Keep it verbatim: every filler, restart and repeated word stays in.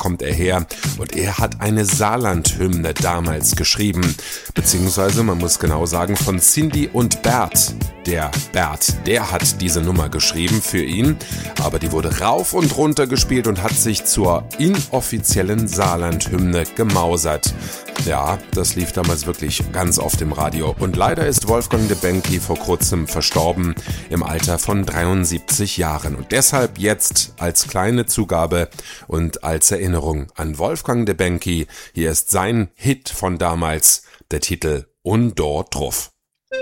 kommt er her und er hat eine Saarland-Hymne damals geschrieben, beziehungsweise man muss genau sagen von Cindy und Bert. Der Bert, der hat diese Nummer geschrieben für ihn, aber die wurde rauf und runter gespielt und hat sich zur inoffiziellen Saarland-Hymne gemausert. Ja, das lief damals wirklich ganz oft im Radio und leider ist Wolfgang de Benky vor kurzem verstorben im Alter von dreiundsiebzig Jahren und deshalb jetzt als kleine Zugabe und als Erinnerung an Wolfgang de Benky, hier ist sein Hit von damals, der Titel Und dort drauf.